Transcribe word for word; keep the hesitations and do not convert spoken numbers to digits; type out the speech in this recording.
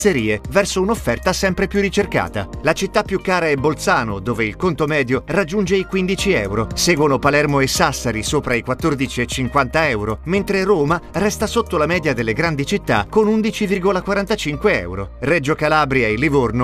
verso un'offerta sempre più ricercata. La città più cara è Bolzano, dove il conto medio raggiunge i quindici euro. Seguono Palermo e Sassari sopra i quattordici e cinquanta euro, mentre Roma resta sotto la media delle grandi città con undici virgola quarantacinque euro. Reggio Calabria e Livorno